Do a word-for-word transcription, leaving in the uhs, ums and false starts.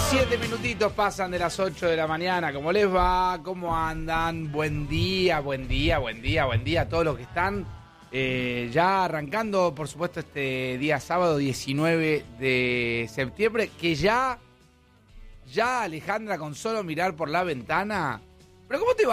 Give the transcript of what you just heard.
Siete minutitos pasan de las ocho de la mañana. ¿Cómo les va? ¿Cómo andan? Buen día, buen día, buen día, buen día a todos los que están eh, ya arrancando, por supuesto, este día sábado diecinueve de septiembre, que ya, ya Alejandra, con solo mirar por la ventana. ¿Pero cómo te va?